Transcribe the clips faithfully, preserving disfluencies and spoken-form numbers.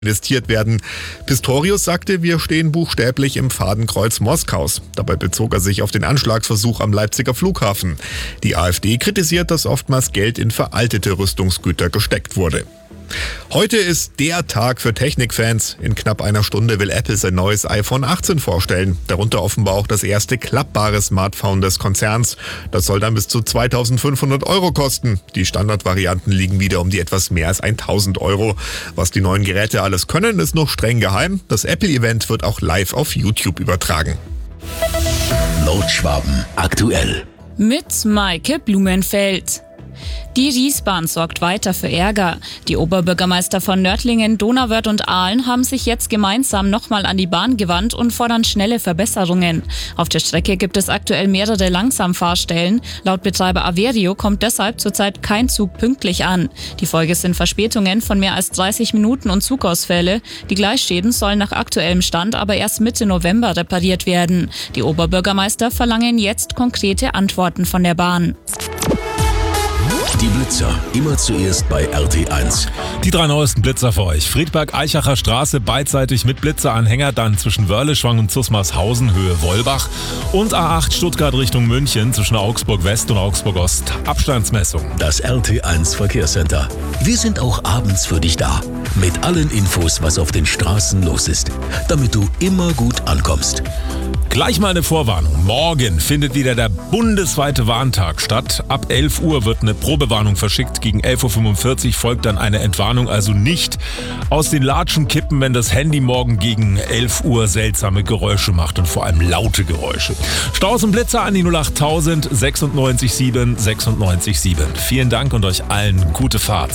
investiert werden. Pistorius sagte, wir stehen buchstäblich im Fadenkreuz Moskaus. Dabei bezog er sich auf den Anschlagsversuch am Leipziger Flughafen. Die AfD kritisiert, dass oftmals Geld in veraltete Rüstungsgüter gesteckt wurde. Heute ist der Tag für Technikfans. In knapp einer Stunde will Apple sein neues iPhone achtzehn vorstellen. Darunter offenbar auch das erste klappbare Smartphone des Konzerns. Das soll dann bis zu zweitausendfünfhundert Euro kosten. Die Standardvarianten liegen wieder um die etwas mehr als tausend Euro. Was die neuen Geräte alles können, ist noch streng geheim. Das Apple-Event wird auch live auf YouTube übertragen. Nordschwaben aktuell. Mit Maike Blumenfeld. Die Riesbahn sorgt weiter für Ärger. Die Oberbürgermeister von Nördlingen, Donauwörth und Aalen haben sich jetzt gemeinsam nochmal an die Bahn gewandt und fordern schnelle Verbesserungen. Auf der Strecke gibt es aktuell mehrere Langsamfahrstellen. Laut Betreiber Averio kommt deshalb zurzeit kein Zug pünktlich an. Die Folge sind Verspätungen von mehr als dreißig Minuten und Zugausfälle. Die Gleisschäden sollen nach aktuellem Stand aber erst Mitte November repariert werden. Die Oberbürgermeister verlangen jetzt konkrete Antworten von der Bahn. Die Blitzer, immer zuerst bei R T eins. Die drei neuesten Blitzer für euch. Friedberg-Eichacher Straße beidseitig mit Blitzeranhänger, dann zwischen Wörleschwang und Zusmarshausen, Höhe Wollbach. Und A acht Stuttgart Richtung München zwischen Augsburg West und Augsburg Ost. Abstandsmessung. Das R T eins Verkehrscenter. Wir sind auch abends für dich da. Mit allen Infos, was auf den Straßen los ist. Damit du immer gut ankommst. Gleich mal eine Vorwarnung. Morgen findet wieder der bundesweite Warntag statt. Ab elf Uhr wird eine Probewarnung verschickt. Gegen elf Uhr fünfundvierzig folgt dann eine Entwarnung. Also nicht aus den Latschen kippen, wenn das Handy morgen gegen elf Uhr seltsame Geräusche macht und vor allem laute Geräusche. Staus und Blitzer an die null acht tausend sechsundneunzig sieben sechsundneunzig sieben. Vielen Dank und euch allen gute Fahrt.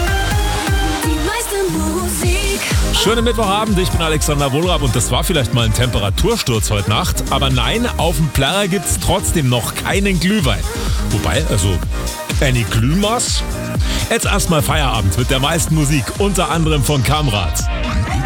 Schönen Mittwochabend, ich bin Alexander Wohlrab und das war vielleicht mal ein Temperatursturz heute Nacht. Aber nein, auf dem Plärrer gibt's trotzdem noch keinen Glühwein. Wobei, also, eine Glühmaß? Jetzt erstmal Feierabend mit der meisten Musik, unter anderem von Kamrat.